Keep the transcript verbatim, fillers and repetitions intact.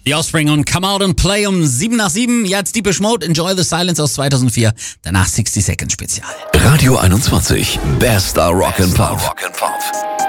The Offspring und Come Out and Play um sieben nach sieben. Jetzt Deepish Mode, Enjoy the Silence aus zweitausendvier. Danach sechzig Second Spezial. Radio einundzwanzig, Bester Rock and Pop.